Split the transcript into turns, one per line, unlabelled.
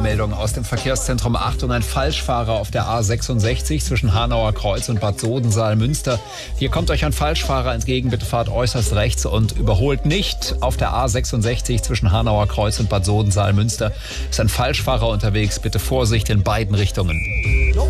Meldung aus dem Verkehrszentrum. Achtung, ein Falschfahrer auf der A66 zwischen Hanauer Kreuz und Bad Soden-Saalmünster. Hier kommt euch ein Falschfahrer entgegen. Bitte fahrt äußerst rechts und überholt nicht. Auf der A66 zwischen Hanauer Kreuz und Bad Soden-Saalmünster ist ein Falschfahrer unterwegs. Bitte Vorsicht in beiden Richtungen.